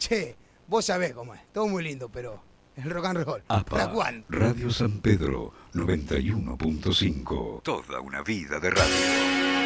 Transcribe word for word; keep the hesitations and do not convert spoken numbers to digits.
che, vos sabés cómo es, todo muy lindo, pero el rock and roll, A P ¿para A, cuándo? Radio San Pedro, noventa y uno punto cinco. Toda una vida de radio.